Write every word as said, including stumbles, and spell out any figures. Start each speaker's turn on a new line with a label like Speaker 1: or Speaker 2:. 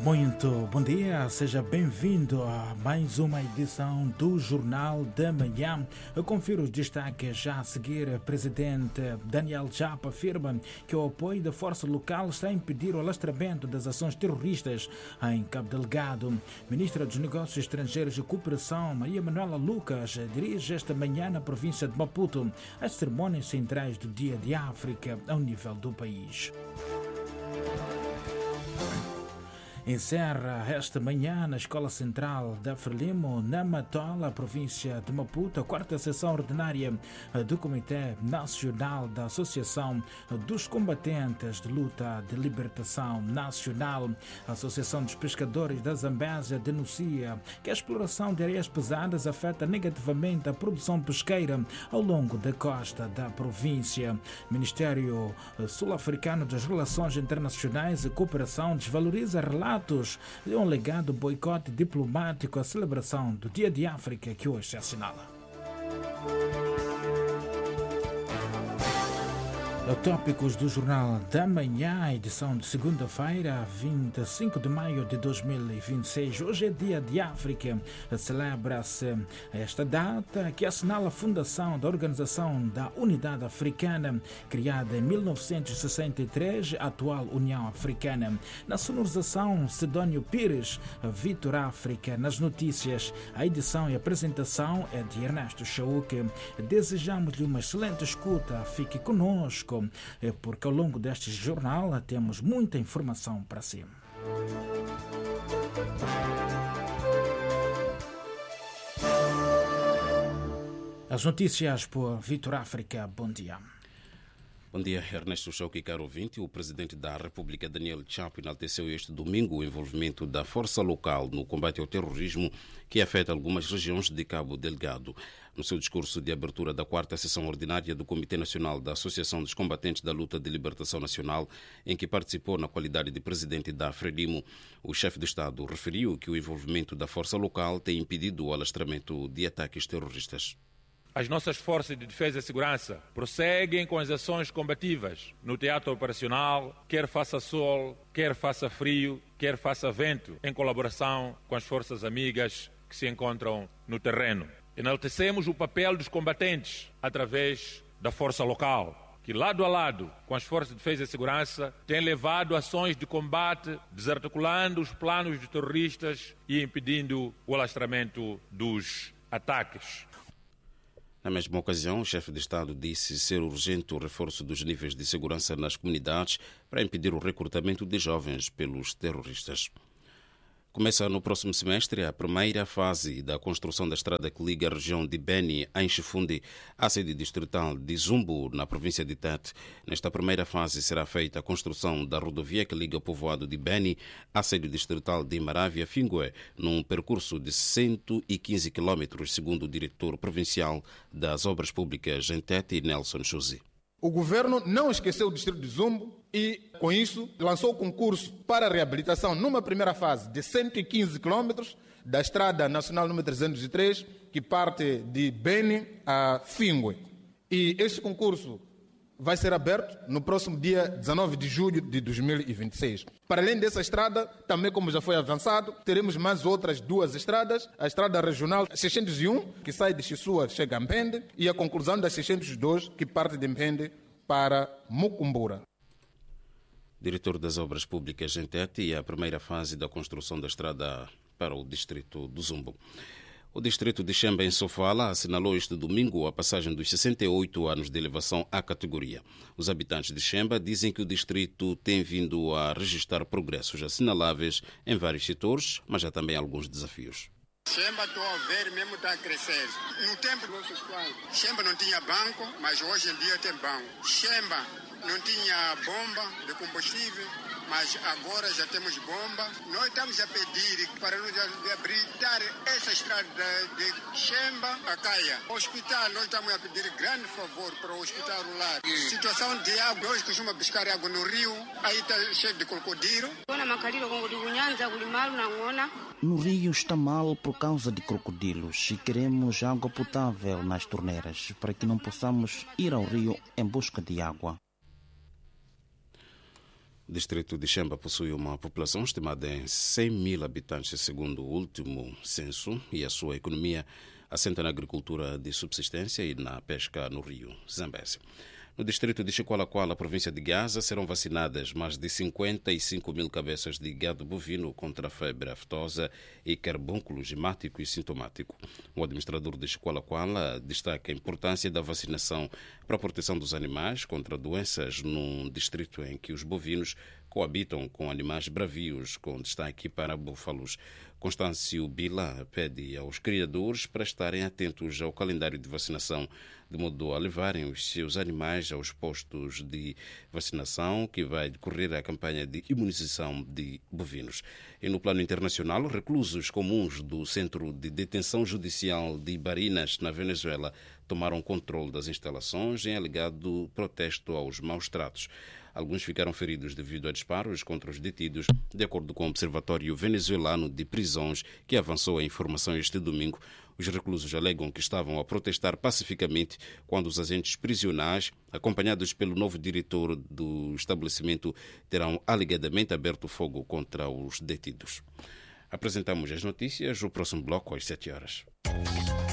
Speaker 1: Muito bom dia, seja bem-vindo a mais uma edição do Jornal da Manhã. Eu confiro os destaques já a seguir. O presidente Daniel Chapo afirma que o apoio da força local está a impedir o alastramento das ações terroristas em Cabo Delgado. Ministra dos Negócios Estrangeiros e Cooperação, Maria Manuela Lucas, dirige esta manhã na província de Maputo as cerimônias centrais do Dia de África ao nível do país. Encerra esta manhã na Escola Central da Frelimo, na Matola, província de Maputo, a quarta sessão ordinária do Comitê Nacional da Associação dos Combatentes de Luta de Libertação Nacional. A Associação dos Pescadores da Zambésia denuncia que a exploração de areias pesadas afeta negativamente a produção pesqueira ao longo da costa da província. O Ministério Sul-Africano das Relações Internacionais e Cooperação desvaloriza relatos de um legado boicote diplomático à celebração do Dia de África que hoje se assinala. Tópicos do Jornal da Manhã, edição de segunda-feira, vinte e cinco de maio de dois mil e vinte e seis. Hoje é Dia de África. Celebra-se esta data que assinala a fundação da Organização da Unidade Africana, criada em mil novecentos e sessenta e três, a atual União Africana. Na sonorização, Sidónio Pires, Vitor África. Nas notícias, a edição e a apresentação é de Ernesto Chauque. Desejamos-lhe uma excelente escuta. Fique conosco, porque ao longo deste jornal temos muita informação para si. As notícias por Vitor África. Bom dia.
Speaker 2: Bom dia, Ernesto Chauque, caro ouvinte. O presidente da República, Daniel Chapo, enalteceu este domingo o envolvimento da força local no combate ao terrorismo que afeta algumas regiões de Cabo Delgado. No seu discurso de abertura da quarta sessão ordinária do Comitê Nacional da Associação dos Combatentes da Luta de Libertação Nacional, em que participou na qualidade de presidente da Frelimo, o chefe de Estado referiu que o envolvimento da força local tem impedido o alastramento de ataques terroristas.
Speaker 3: As nossas forças de defesa e segurança prosseguem com as ações combativas no teatro operacional, quer faça sol, quer faça frio, quer faça vento, em colaboração com as forças amigas que se encontram no terreno. Enaltecemos o papel dos combatentes através da força local, que lado a lado com as forças de defesa e segurança tem levado ações de combate, desarticulando os planos de terroristas e impedindo o alastramento dos ataques.
Speaker 2: Na mesma ocasião, o chefe de Estado disse ser urgente o reforço dos níveis de segurança nas comunidades para impedir o recrutamento de jovens pelos terroristas. Começa no próximo semestre a primeira fase da construção da estrada que liga a região de Beni a Enchifundi à sede distrital de Zumbo, na província de Tete. Nesta primeira fase será feita a construção da rodovia que liga o povoado de Beni à sede distrital de Maravia Fingue, num percurso de cento e quinze quilómetros, segundo o diretor provincial das Obras Públicas em Tete, Nelson Chuzi.
Speaker 4: O governo não esqueceu o distrito de Zumbo e, com isso, lançou o concurso para a reabilitação numa primeira fase de cento e quinze quilómetros da Estrada Nacional número trezentos e três, que parte de Beni a Fingue. E este concurso vai ser aberto no próximo dia dezenove de julho de dois mil e vinte e seis. Para além dessa estrada, também como já foi avançado, teremos mais outras duas estradas. A estrada regional seiscentos e um, que sai de Chisua, chega a Mpende, e a conclusão da seiscentos e dois, que parte de Mpende para Mucumbura.
Speaker 2: Diretor das Obras Públicas em Tete e a primeira fase da construção da estrada para o distrito do Zumbo. O distrito de Xemba, em Sofala, assinalou este domingo a passagem dos sessenta e oito anos de elevação à categoria. Os habitantes de Xemba dizem que o distrito tem vindo a registrar progressos assinaláveis em vários setores, mas há também alguns desafios.
Speaker 5: Xemba, estou a ver, mesmo está a crescer. No tempo dos nossos pais, Xemba não tinha banco, mas hoje em dia tem banco. Xemba não tinha bomba de combustível, mas agora já temos bomba. Nós estamos a pedir para nos habilitar essa estrada de Xemba a Caia. O hospital, nós estamos a pedir grande favor para o hospital rural. Situação de água, nós costumamos buscar água no rio, aí está cheio de crocodilo.
Speaker 6: No rio está mal por causa de crocodilos e queremos água potável nas torneiras para que não possamos ir ao rio em busca de água.
Speaker 2: O distrito de Xemba possui uma população estimada em cem mil habitantes, segundo o último censo, e a sua economia assenta na agricultura de subsistência e na pesca no rio Zambeze. No distrito de Chicoalacoala, província de Gaza, serão vacinadas mais de cinquenta e cinco mil cabeças de gado bovino contra a febre aftosa e carbúnculo gemático e sintomático. O administrador de Chicoalacoala destaca a importância da vacinação para a proteção dos animais contra doenças num distrito em que os bovinos coabitam com animais bravios, com destaque para búfalos. Constâncio Bila pede aos criadores para estarem atentos ao calendário de vacinação, de modo a levarem os seus animais aos postos de vacinação que vai decorrer a campanha de imunização de bovinos. E no plano internacional, reclusos comuns do Centro de Detenção Judicial de Barinas, na Venezuela, tomaram controle das instalações em alegado protesto aos maus tratos. Alguns ficaram feridos devido a disparos contra os detidos, de acordo com o Observatório Venezuelano de Prisões, que avançou a informação este domingo. Os reclusos alegam que estavam a protestar pacificamente quando os agentes prisionais, acompanhados pelo novo diretor do estabelecimento, terão alegadamente aberto fogo contra os detidos. Apresentamos as notícias, o próximo bloco às sete horas.